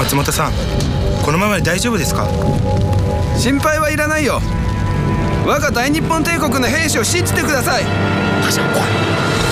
松本さん、このままで大丈夫ですか？ 心配はいらないよ。我が大日本帝国の兵士を信じてください。 大将、怖い。